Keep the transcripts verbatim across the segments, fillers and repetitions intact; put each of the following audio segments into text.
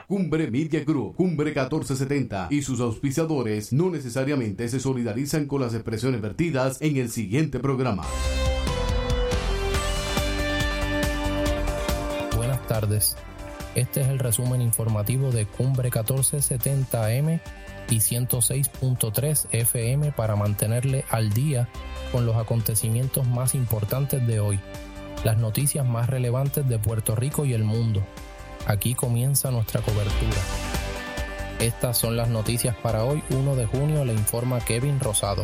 Cumbre Media Group, Cumbre catorce setenta y sus auspiciadores no necesariamente se solidarizan con las expresiones vertidas en el siguiente programa. Buenas tardes. Este es el resumen informativo de Cumbre catorce setenta A M y ciento seis punto tres F M para mantenerle al día con los acontecimientos más importantes de hoy, las noticias más relevantes de Puerto Rico y el mundo. Aquí comienza nuestra cobertura. Estas son las noticias para hoy, primero de junio, le informa Kevin Rosado.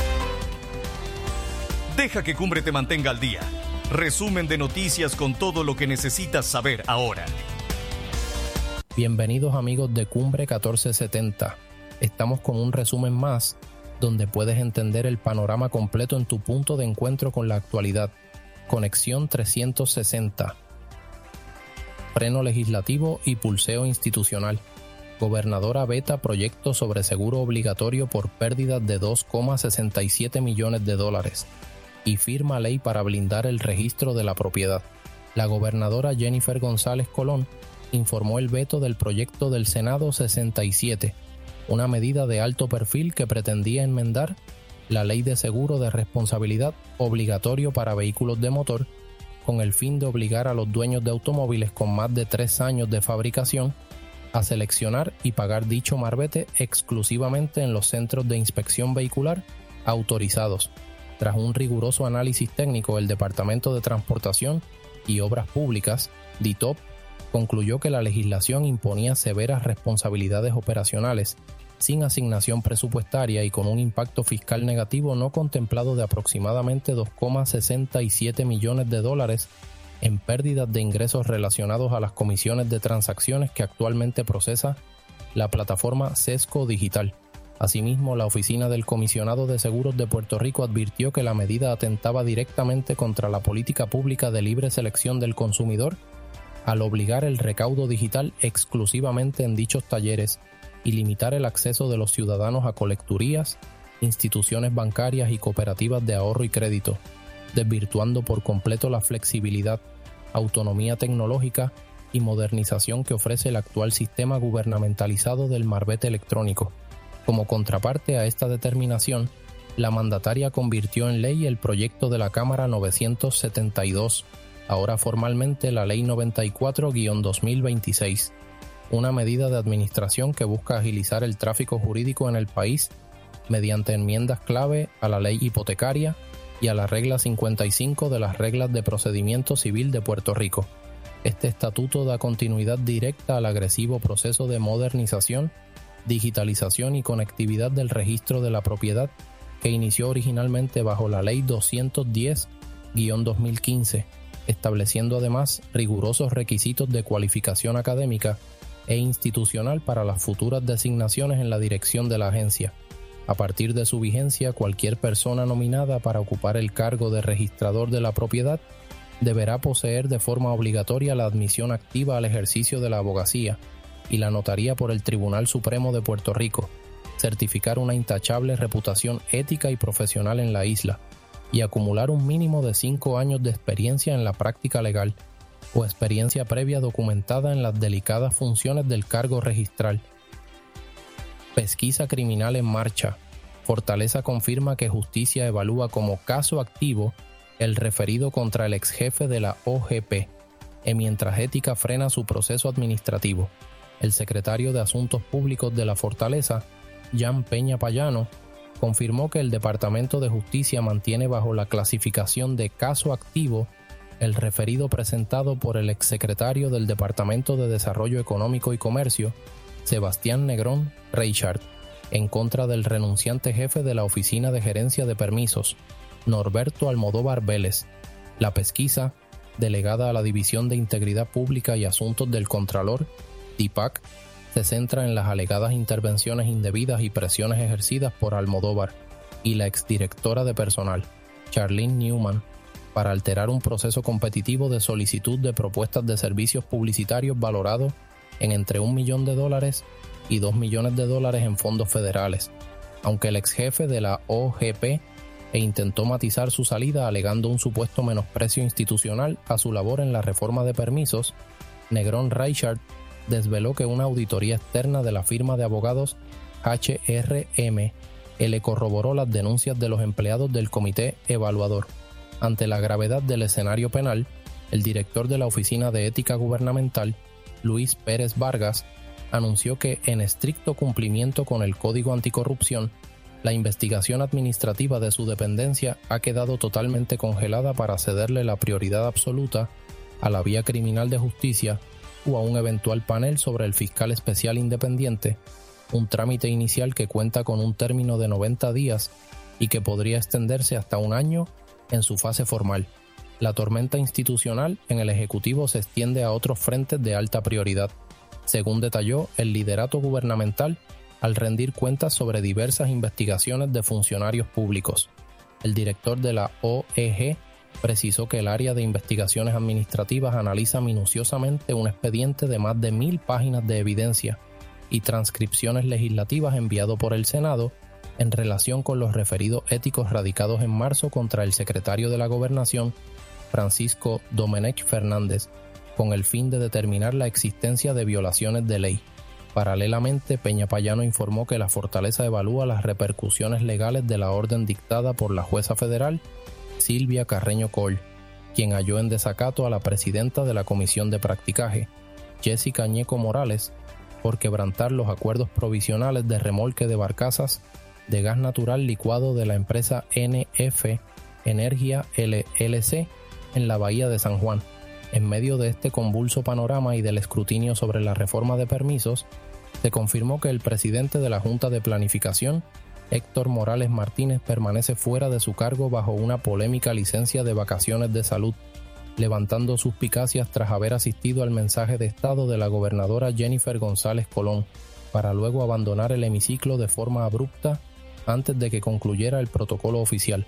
Deja que Cumbre te mantenga al día. Resumen de noticias con todo lo que necesitas saber ahora. Bienvenidos amigos de Cumbre catorce setenta. Estamos con un resumen más, donde puedes entender el panorama completo en tu punto de encuentro con la actualidad. Conexión trescientos sesenta. Freno legislativo y pulseo institucional. Gobernadora veta proyecto sobre seguro obligatorio por pérdidas de dos coma sesenta y siete millones de dólares. Y firma ley para blindar el registro de la propiedad. La gobernadora Jennifer González Colón informó el veto del proyecto del Senado sesenta y siete, una medida de alto perfil que pretendía enmendar la ley de seguro de responsabilidad obligatorio para vehículos de motor, con el fin de obligar a los dueños de automóviles con más de tres años de fabricación a seleccionar y pagar dicho marbete exclusivamente en los centros de inspección vehicular autorizados. Tras un riguroso análisis técnico, el Departamento de Transportación y Obras Públicas, D I T O P, concluyó que la legislación imponía severas responsabilidades operacionales, sin asignación presupuestaria y con un impacto fiscal negativo no contemplado de aproximadamente dos coma sesenta y siete millones de dólares en pérdidas de ingresos relacionados a las comisiones de transacciones que actualmente procesa la plataforma Sesco Digital. Asimismo, la Oficina del Comisionado de Seguros de Puerto Rico advirtió que la medida atentaba directamente contra la política pública de libre selección del consumidor al obligar el recaudo digital exclusivamente en dichos talleres y limitar el acceso de los ciudadanos a colecturías, instituciones bancarias y cooperativas de ahorro y crédito, desvirtuando por completo la flexibilidad, autonomía tecnológica y modernización que ofrece el actual sistema gubernamentalizado del marbete electrónico. Como contraparte a esta determinación, la mandataria convirtió en ley el proyecto de la Cámara novecientos setenta y dos, ahora formalmente la Ley noventa y cuatro guión dos mil veintiséis, una medida de administración que busca agilizar el tráfico jurídico en el país mediante enmiendas clave a la ley hipotecaria y a la regla cincuenta y cinco de las reglas de procedimiento civil de Puerto Rico. Este estatuto da continuidad directa al agresivo proceso de modernización, digitalización y conectividad del registro de la propiedad que inició originalmente bajo la Ley doscientos diez guión dos mil quince, estableciendo además rigurosos requisitos de cualificación académica e institucional para las futuras designaciones en la dirección de la agencia. A partir de su vigencia, cualquier persona nominada para ocupar el cargo de registrador de la propiedad deberá poseer de forma obligatoria la admisión activa al ejercicio de la abogacía y la notaría por el Tribunal Supremo de Puerto Rico, certificar una intachable reputación ética y profesional en la isla, y acumular un mínimo de cinco años de experiencia en la práctica legal o experiencia previa documentada en las delicadas funciones del cargo registral. Pesquisa criminal en marcha. Fortaleza confirma que Justicia evalúa como caso activo el referido contra el exjefe de la O G P, y mientras Ética frena su proceso administrativo. El secretario de Asuntos Públicos de la Fortaleza, Jan Peña Payano, confirmó que el Departamento de Justicia mantiene bajo la clasificación de caso activo el referido presentado por el exsecretario del Departamento de Desarrollo Económico y Comercio, Sebastián Negrón Reichard, en contra del renunciante jefe de la Oficina de Gerencia de Permisos, Norberto Almodóvar Vélez. La pesquisa, delegada a la División de Integridad Pública y Asuntos del Contralor, D I P A C, se centra en las alegadas intervenciones indebidas y presiones ejercidas por Almodóvar y la exdirectora de personal, Charlene Newman, para alterar un proceso competitivo de solicitud de propuestas de servicios publicitarios valorado en entre un millón de dólares y dos millones de dólares en fondos federales, aunque el ex jefe de la O G P e intentó matizar su salida alegando un supuesto menosprecio institucional a su labor en la reforma de permisos, Negrón Reichard desveló que una auditoría externa de la firma de abogados H R M le corroboró las denuncias de los empleados del comité evaluador. Ante la gravedad del escenario penal, el director de la Oficina de Ética Gubernamental, Luis Pérez Vargas, anunció que, en estricto cumplimiento con el Código Anticorrupción, la investigación administrativa de su dependencia ha quedado totalmente congelada para cederle la prioridad absoluta a la vía criminal de justicia o a un eventual panel sobre el fiscal especial independiente, un trámite inicial que cuenta con un término de noventa días y que podría extenderse hasta un año en su fase formal. La tormenta institucional en el Ejecutivo se extiende a otros frentes de alta prioridad, según detalló el liderato gubernamental al rendir cuentas sobre diversas investigaciones de funcionarios públicos. El director de la O E G precisó que el área de investigaciones administrativas analiza minuciosamente un expediente de más de mil páginas de evidencia y transcripciones legislativas enviado por el Senado en relación con los referidos éticos radicados en marzo contra el secretario de la Gobernación, Francisco Domenech Fernández, con el fin de determinar la existencia de violaciones de ley. Paralelamente, Peña Payano informó que la Fortaleza evalúa las repercusiones legales de la orden dictada por la jueza federal Silvia Carreño Coll, quien halló en desacato a la presidenta de la Comisión de Practicaje, Jessica Ñeco Morales, por quebrantar los acuerdos provisionales de remolque de barcazas de gas natural licuado de la empresa N F Energía L L C en la Bahía de San Juan. En medio de este convulso panorama y del escrutinio sobre la reforma de permisos, se confirmó que el presidente de la Junta de Planificación, Héctor Morales Martínez, permanece fuera de su cargo bajo una polémica licencia de vacaciones de salud, levantando suspicacias tras haber asistido al mensaje de Estado de la gobernadora Jennifer González Colón, para luego abandonar el hemiciclo de forma abrupta antes de que concluyera el protocolo oficial.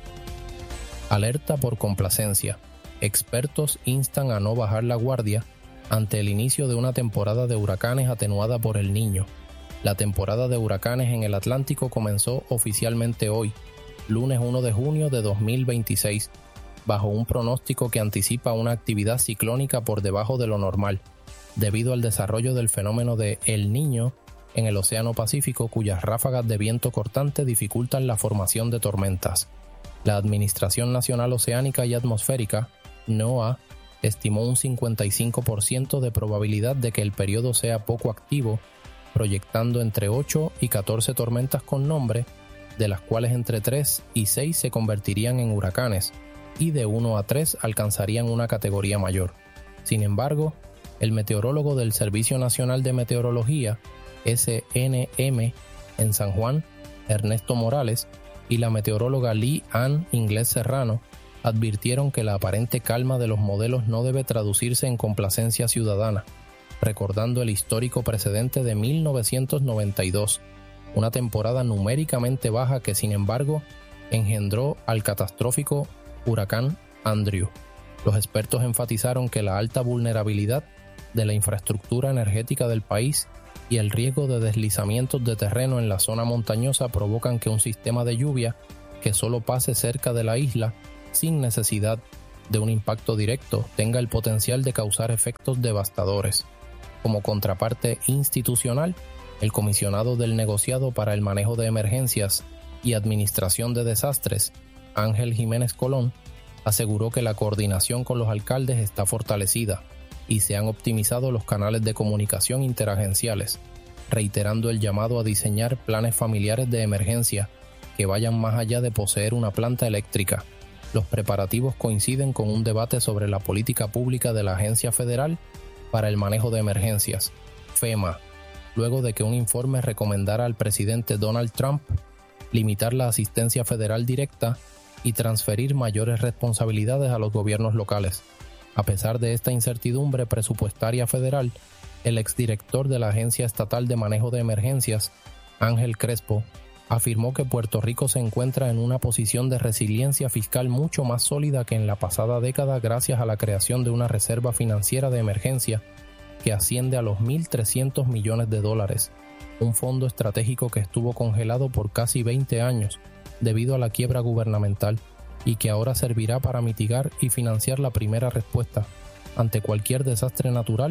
Alerta por complacencia. Expertos instan a no bajar la guardia ante el inicio de una temporada de huracanes atenuada por El Niño. La temporada de huracanes en el Atlántico comenzó oficialmente hoy, lunes primero de junio de dos mil veintiséis, bajo un pronóstico que anticipa una actividad ciclónica por debajo de lo normal, debido al desarrollo del fenómeno de El Niño en el Océano Pacífico, cuyas ráfagas de viento cortante dificultan la formación de tormentas. La Administración Nacional Oceánica y Atmosférica, NOAA, estimó un cincuenta y cinco por ciento de probabilidad de que el periodo sea poco activo, proyectando entre ocho y catorce tormentas con nombre, de las cuales entre tres y seis se convertirían en huracanes, y de uno a tres alcanzarían una categoría mayor. Sin embargo, el meteorólogo del Servicio Nacional de Meteorología, S N M, en San Juan, Ernesto Morales, y la meteoróloga Lee Ann Inglés Serrano, advirtieron que la aparente calma de los modelos no debe traducirse en complacencia ciudadana, recordando el histórico precedente de mil novecientos noventa y dos, una temporada numéricamente baja que, sin embargo, engendró al catastrófico huracán Andrew. Los expertos enfatizaron que la alta vulnerabilidad de la infraestructura energética del país y el riesgo de deslizamientos de terreno en la zona montañosa provocan que un sistema de lluvia que solo pase cerca de la isla sin necesidad de un impacto directo tenga el potencial de causar efectos devastadores. Como contraparte institucional, el comisionado del negociado para el manejo de emergencias y administración de desastres, Ángel Jiménez Colón, aseguró que la coordinación con los alcaldes está fortalecida y se han optimizado los canales de comunicación interagenciales, reiterando el llamado a diseñar planes familiares de emergencia que vayan más allá de poseer una planta eléctrica. Los preparativos coinciden con un debate sobre la política pública de la Agencia Federal para el Manejo de Emergencias, FEMA, luego de que un informe recomendara al presidente Donald Trump limitar la asistencia federal directa y transferir mayores responsabilidades a los gobiernos locales. A pesar de esta incertidumbre presupuestaria federal, el exdirector de la Agencia Estatal de Manejo de Emergencias, Ángel Crespo, afirmó que Puerto Rico se encuentra en una posición de resiliencia fiscal mucho más sólida que en la pasada década gracias a la creación de una reserva financiera de emergencia que asciende a los mil trescientos millones de dólares, un fondo estratégico que estuvo congelado por casi veinte años debido a la quiebra gubernamental y que ahora servirá para mitigar y financiar la primera respuesta ante cualquier desastre natural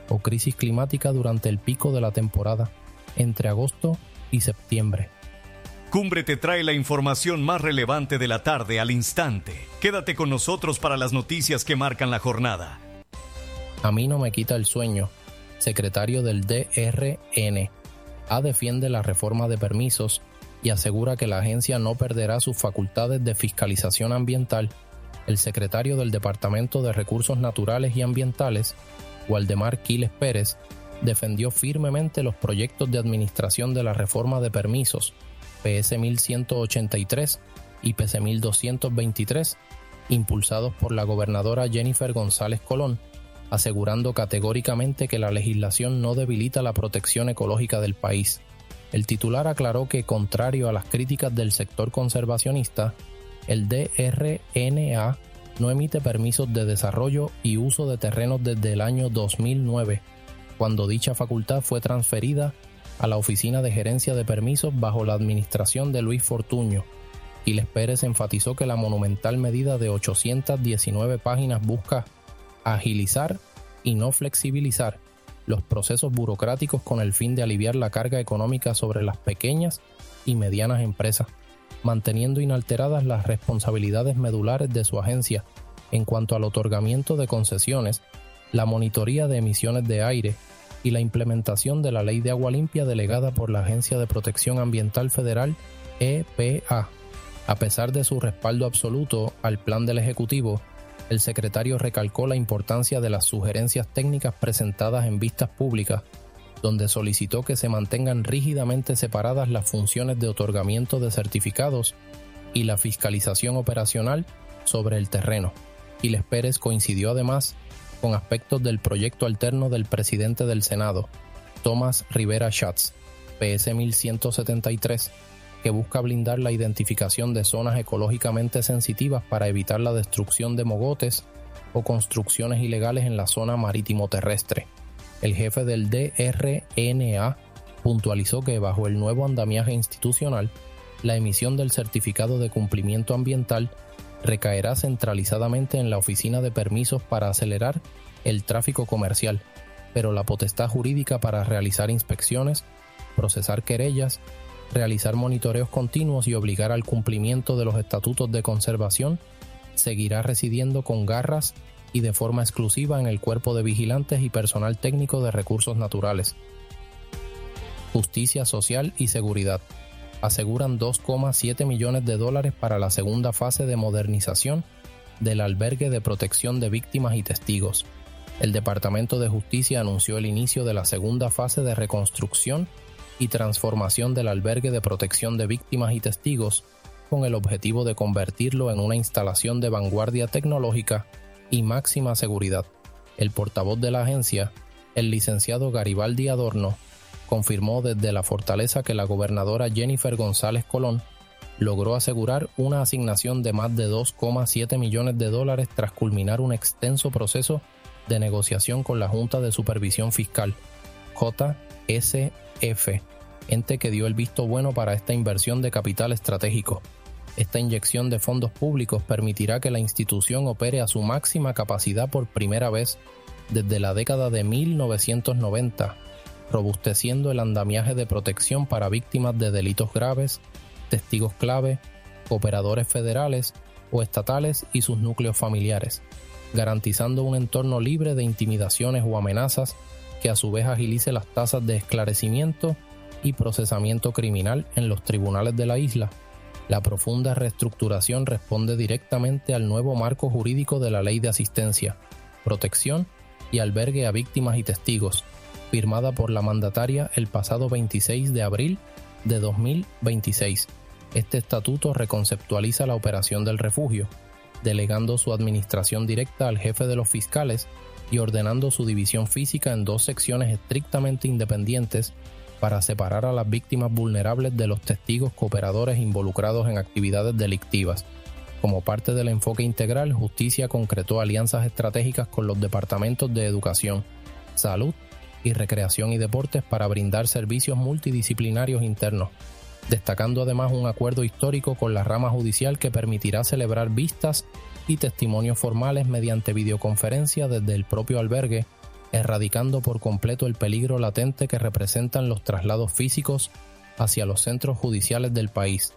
o crisis climática durante el pico de la temporada, entre agosto y septiembre. Cumbre te trae la información más relevante de la tarde al instante. Quédate con nosotros para las noticias que marcan la jornada. A mí no me quita el sueño. Secretario del D R N A defiende la reforma de permisos y asegura que la agencia no perderá sus facultades de fiscalización ambiental. El secretario del Departamento de Recursos Naturales y Ambientales, Waldemar Quiles Pérez, defendió firmemente los proyectos de administración de la reforma de permisos P S mil ciento ochenta y tres y P S mil doscientos veintitrés, impulsados por la gobernadora Jennifer González Colón, asegurando categóricamente que la legislación no debilita la protección ecológica del país. El titular aclaró que, contrario a las críticas del sector conservacionista, el D R N A no emite permisos de desarrollo y uso de terrenos desde el año dos mil nueve, cuando dicha facultad fue transferida a la Oficina de Gerencia de Permisos bajo la administración de Luis Fortuño. Quiles Pérez enfatizó que la monumental medida de ochocientas diecinueve páginas busca agilizar y no flexibilizar los procesos burocráticos con el fin de aliviar la carga económica sobre las pequeñas y medianas empresas, manteniendo inalteradas las responsabilidades medulares de su agencia en cuanto al otorgamiento de concesiones, la monitoría de emisiones de aire y la implementación de la Ley de Agua Limpia delegada por la Agencia de Protección Ambiental Federal, E P A. A pesar de su respaldo absoluto al plan del Ejecutivo, el secretario recalcó la importancia de las sugerencias técnicas presentadas en vistas públicas, donde solicitó que se mantengan rígidamente separadas las funciones de otorgamiento de certificados y la fiscalización operacional sobre el terreno. Quiles Pérez coincidió además con aspectos del proyecto alterno del presidente del Senado, Tomás Rivera Schatz, P S mil ciento setenta y tres, que busca blindar la identificación de zonas ecológicamente sensitivas para evitar la destrucción de mogotes o construcciones ilegales en la zona marítimo terrestre. El jefe del D R N A puntualizó que bajo el nuevo andamiaje institucional, la emisión del certificado de cumplimiento ambiental recaerá centralizadamente en la Oficina de Permisos para acelerar el tráfico comercial, pero la potestad jurídica para realizar inspecciones, procesar querellas, realizar monitoreos continuos y obligar al cumplimiento de los estatutos de conservación seguirá residiendo con garras y de forma exclusiva en el Cuerpo de Vigilantes y Personal Técnico de Recursos Naturales. Justicia Social y Seguridad. Aseguran dos coma siete millones de dólares para la segunda fase de modernización del albergue de protección de víctimas y testigos. El Departamento de Justicia anunció el inicio de la segunda fase de reconstrucción y transformación del albergue de protección de víctimas y testigos, con el objetivo de convertirlo en una instalación de vanguardia tecnológica y máxima seguridad. El portavoz de la agencia, el licenciado Garibaldi Adorno, confirmó desde la fortaleza que la gobernadora Jennifer González Colón logró asegurar una asignación de más de dos coma siete millones de dólares tras culminar un extenso proceso de negociación con la Junta de Supervisión Fiscal, J S F, ente que dio el visto bueno para esta inversión de capital estratégico. Esta inyección de fondos públicos permitirá que la institución opere a su máxima capacidad por primera vez desde la década de mil novecientos noventa, robusteciendo el andamiaje de protección para víctimas de delitos graves, testigos clave, operadores federales o estatales y sus núcleos familiares, garantizando un entorno libre de intimidaciones o amenazas que a su vez agilice las tasas de esclarecimiento y procesamiento criminal en los tribunales de la isla. La profunda reestructuración responde directamente al nuevo marco jurídico de la Ley de Asistencia, Protección y Albergue a Víctimas y Testigos, firmada por la mandataria el pasado veintiséis de abril de dos mil veintiséis. Este estatuto reconceptualiza la operación del refugio, delegando su administración directa al jefe de los fiscales y ordenando su división física en dos secciones estrictamente independientes para separar a las víctimas vulnerables de los testigos cooperadores involucrados en actividades delictivas. Como parte del enfoque integral, Justicia concretó alianzas estratégicas con los departamentos de Educación, Salud y Recreación y Deportes para brindar servicios multidisciplinarios internos, destacando además un acuerdo histórico con la rama judicial que permitirá celebrar vistas y testimonios formales mediante videoconferencia desde el propio albergue erradicando por completo el peligro latente que representan los traslados físicos hacia los centros judiciales del país.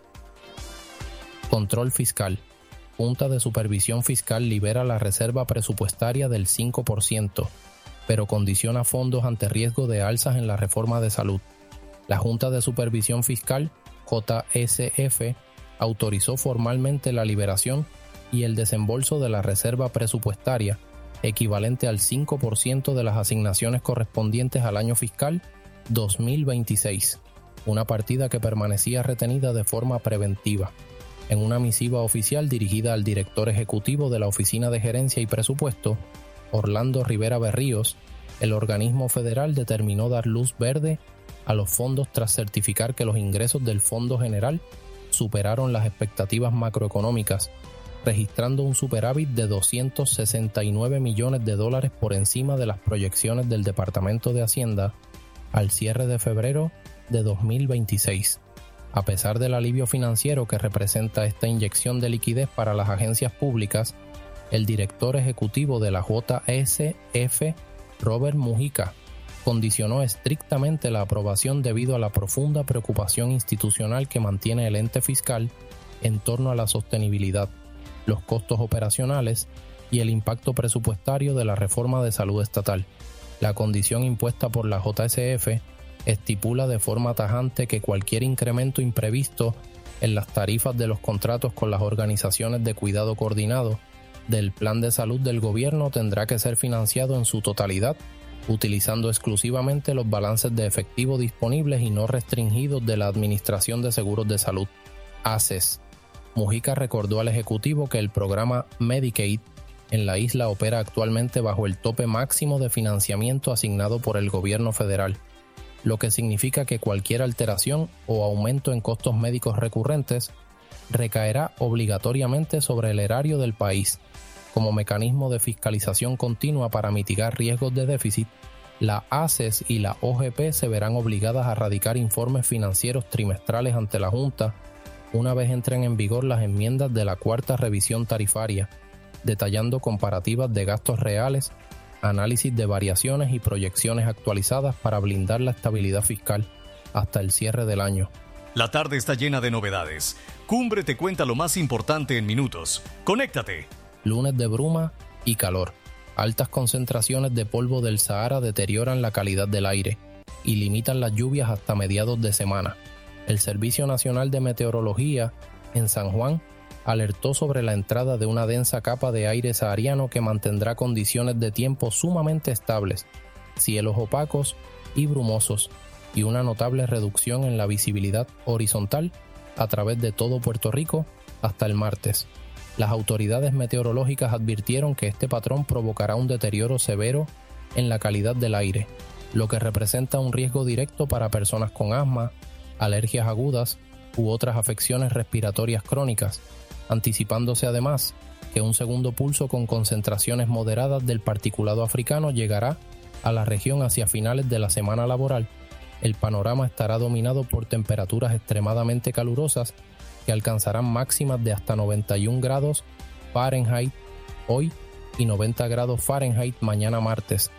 Control fiscal. Junta de Supervisión Fiscal libera la reserva presupuestaria del cinco por ciento, pero condiciona fondos ante riesgo de alzas en la reforma de salud. La Junta de Supervisión Fiscal, J S F, autorizó formalmente la liberación y el desembolso de la reserva presupuestaria, equivalente al cinco por ciento de las asignaciones correspondientes al año fiscal dos mil veintiséis, una partida que permanecía retenida de forma preventiva. En una misiva oficial dirigida al director ejecutivo de la Oficina de Gerencia y Presupuesto, Orlando Rivera Berríos, el organismo federal determinó dar luz verde a los fondos tras certificar que los ingresos del Fondo General superaron las expectativas macroeconómicas, registrando un superávit de doscientos sesenta y nueve millones de dólares por encima de las proyecciones del Departamento de Hacienda al cierre de febrero de dos mil veintiséis. A pesar del alivio financiero que representa esta inyección de liquidez para las agencias públicas, el director ejecutivo de la J S F, Robert Mujica, condicionó estrictamente la aprobación debido a la profunda preocupación institucional que mantiene el ente fiscal en torno a la sostenibilidad, los costos operacionales y el impacto presupuestario de la reforma de salud estatal. La condición impuesta por la J S F estipula de forma tajante que cualquier incremento imprevisto en las tarifas de los contratos con las organizaciones de cuidado coordinado del plan de salud del gobierno tendrá que ser financiado en su totalidad, utilizando exclusivamente los balances de efectivo disponibles y no restringidos de la Administración de Seguros de Salud, A C E S. Mujica recordó al Ejecutivo que el programa Medicaid en la isla opera actualmente bajo el tope máximo de financiamiento asignado por el gobierno federal, lo que significa que cualquier alteración o aumento en costos médicos recurrentes recaerá obligatoriamente sobre el erario del país. Como mecanismo de fiscalización continua para mitigar riesgos de déficit, la A C E S y la O G P se verán obligadas a radicar informes financieros trimestrales ante la Junta una vez entren en vigor las enmiendas de la cuarta revisión tarifaria, detallando comparativas de gastos reales, análisis de variaciones y proyecciones actualizadas para blindar la estabilidad fiscal hasta el cierre del año. La tarde está llena de novedades. Cumbre te cuenta lo más importante en minutos. ¡Conéctate! Lunes de bruma y calor. Altas concentraciones de polvo del Sahara deterioran la calidad del aire y limitan las lluvias hasta mediados de semana. El Servicio Nacional de Meteorología en San Juan alertó sobre la entrada de una densa capa de aire sahariano que mantendrá condiciones de tiempo sumamente estables, cielos opacos y brumosos, y una notable reducción en la visibilidad horizontal a través de todo Puerto Rico hasta el martes. Las autoridades meteorológicas advirtieron que este patrón provocará un deterioro severo en la calidad del aire, lo que representa un riesgo directo para personas con asma, alergias agudas u otras afecciones respiratorias crónicas, anticipándose además que un segundo pulso con concentraciones moderadas del particulado africano llegará a la región hacia finales de la semana laboral. El panorama estará dominado por temperaturas extremadamente calurosas que alcanzarán máximas de hasta noventa y un grados Fahrenheit hoy y noventa grados Fahrenheit mañana martes,